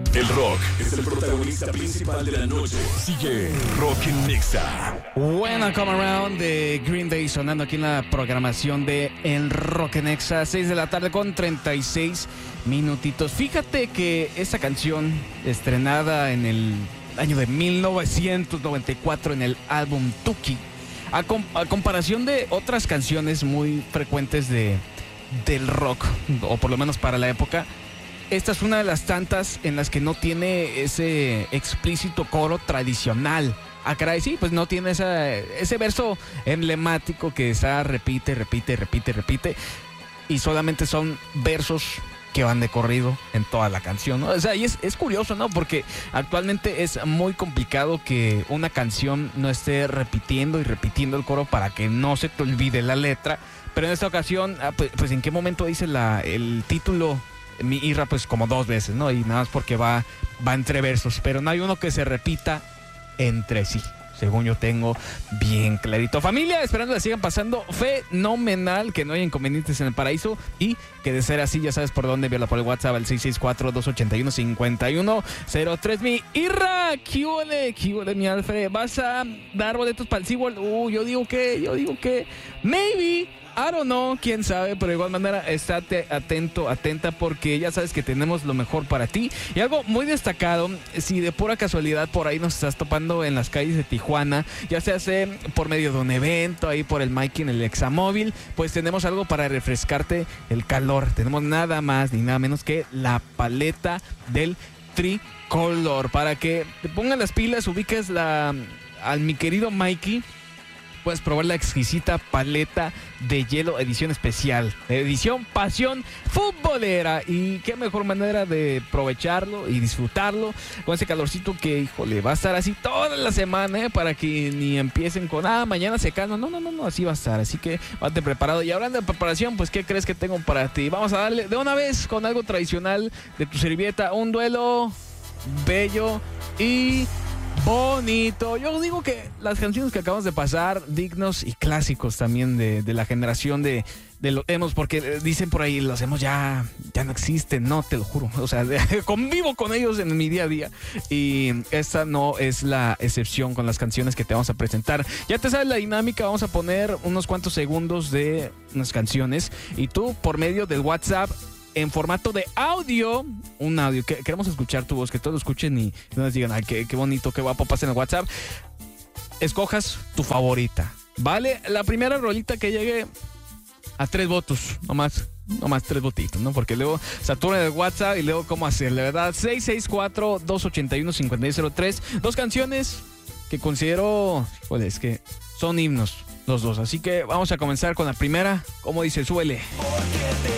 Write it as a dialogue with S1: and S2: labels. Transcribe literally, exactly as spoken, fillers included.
S1: El rock es el protagonista principal de la noche. Sigue Rock en Nexa.
S2: Buena Come Around de Green Day sonando aquí en la programación de El Rock en Nexa, seis de la tarde con treinta y seis minutitos. Fíjate que esta canción, estrenada en el año de mil novecientos noventa y cuatro en el álbum Tuki, a, com- a comparación de otras canciones muy frecuentes de, del rock, o por lo menos para la época, esta es una de las tantas en las que no tiene ese explícito coro tradicional. Ah, caray, sí, pues no tiene esa, ese verso emblemático que está repite, repite, repite, repite. Y solamente son versos que van de corrido en toda la canción, ¿no? O sea, y es, es curioso, ¿no? Porque actualmente es muy complicado que una canción no esté repitiendo y repitiendo el coro para que no se te olvide la letra. Pero en esta ocasión, ah, pues, pues ¿en qué momento dice la, el título? Mi Irra, pues como dos veces, ¿no? Y nada más porque va, va entre versos, pero no hay uno que se repita entre sí, según yo tengo bien clarito. Familia, esperando que sigan pasando fenomenal, que no haya inconvenientes en el paraíso y que de ser así, ya sabes por dónde, enviarla por el WhatsApp al seis seis cuatro, dos ocho uno, cinco uno cero tres. Mi Irra, ¿qué huele? ¿Qué huele, mi Alfred? ¿Vas a dar boletos para el SeaWorld? Uh, yo digo que, yo digo que, maybe... I don't know, quién sabe, pero de igual manera estate atento, atenta, porque ya sabes que tenemos lo mejor para ti. Y algo muy destacado, si de pura casualidad por ahí nos estás topando en las calles de Tijuana, ya sea por medio de un evento, ahí por el Mikey en el Examóvil, pues tenemos algo para refrescarte el calor. Tenemos nada más ni nada menos que la paleta del Tricolor, para que te pongan las pilas, ubiques la, al mi querido Mikey. Puedes probar la exquisita paleta de hielo edición especial, edición pasión futbolera. Y qué mejor manera de aprovecharlo y disfrutarlo con ese calorcito que, híjole, va a estar así toda la semana, ¿eh? Para que ni empiecen con, ah, mañana secando. No, no, no, no, así va a estar. Así que vate preparado. Y hablando de preparación, pues, ¿qué crees que tengo para ti? Vamos a darle de una vez con algo tradicional de tu servilleta. Un duelo bello y... bonito. Yo digo que las canciones que acabamos de pasar, dignos y clásicos también de, de la generación de, de los emos, porque dicen por ahí, los emos ya, ya no existen, no, te lo juro. O sea, de, convivo con ellos en mi día a día y esta no es la excepción con las canciones que te vamos a presentar. Ya te sabes la dinámica, vamos a poner unos cuantos segundos de unas canciones y tú por medio del WhatsApp, en formato de audio, un audio, que queremos escuchar tu voz, que todos lo escuchen y no nos digan, ay, qué, qué bonito, qué guapo, pasa en el WhatsApp. Escojas tu favorita, ¿vale? La primera rolita que llegue a tres votos, nomás, nomás tres votitos, ¿no? Porque luego satura el WhatsApp y luego cómo hacerle, ¿verdad? seis seis cuatro, dos ocho uno, cinco cero cero tres, dos canciones que considero, pues es que son himnos los dos, así que vamos a comenzar con la primera, como dice, súbele. Porque te